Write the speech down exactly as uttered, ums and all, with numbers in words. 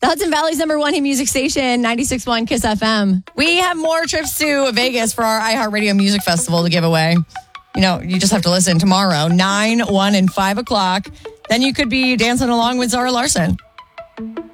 The Hudson Valley's number one hit music station, ninety-six point one Kiss F M. We have more trips to Vegas for our iHeartRadio Music Festival to give away. You know, you just have to listen tomorrow, nine, one, and five o'clock. Then you could be dancing along with Zara Larson.